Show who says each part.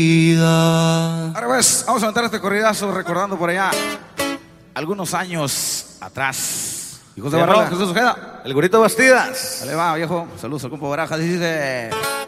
Speaker 1: Ahora pues, vamos a aventar este corridazo recordando por allá algunos años atrás. Hijos de Barrola, Jesús Ojeda, el Gorito Bastidas. Dale va, viejo. Saludos al compa Barajas, dice.